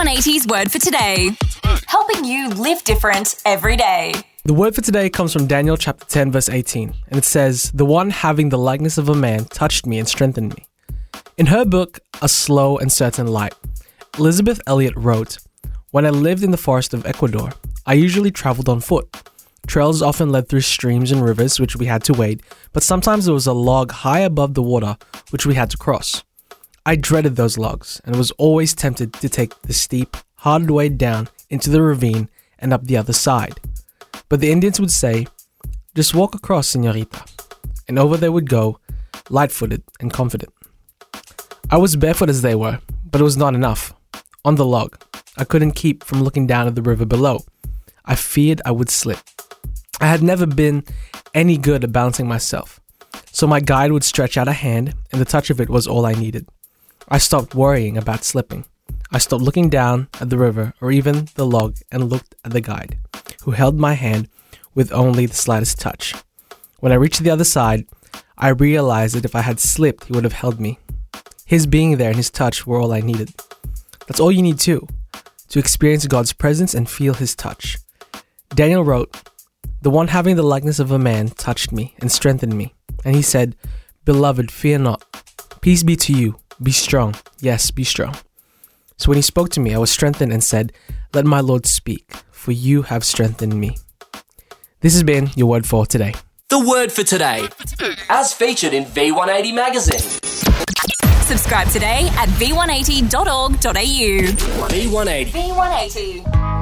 V180's Word for Today. Helping you live different every day. The word for today comes from Daniel chapter 10 verse 18, and it says, "The one having the likeness of a man touched me and strengthened me." In her book, A Slow and Certain Light, Elizabeth Elliot wrote, "When I lived in the forest of Ecuador, I usually traveled on foot. Trails often led through streams and rivers which we had to wade, but sometimes there was a log high above the water which we had to cross. I dreaded those logs and was always tempted to take the steep, hard way down into the ravine and up the other side. But the Indians would say, 'Just walk across, señorita,' and over they would go, light-footed and confident. I was barefoot as they were, but it was not enough. On the log, I couldn't keep from looking down at the river below. I feared I would slip. I had never been any good at balancing myself, so my guide would stretch out a hand, and the touch of it was all I needed. I stopped worrying about slipping. I stopped looking down at the river or even the log and looked at the guide, who held my hand with only the slightest touch. When I reached the other side, I realized that if I had slipped, he would have held me. His being there and his touch were all I needed. That's all you need too, to experience God's presence and feel his touch." Daniel wrote, "The one having the likeness of a man touched me and strengthened me. And he said, 'Beloved, fear not. Peace be to you. Be strong. Yes, be strong.' So when he spoke to me, I was strengthened and said, 'Let my Lord speak, for you have strengthened me.'" This has been your word for today. The word for today, as featured in V180 magazine. Subscribe today at v180.org.au. V180. V180.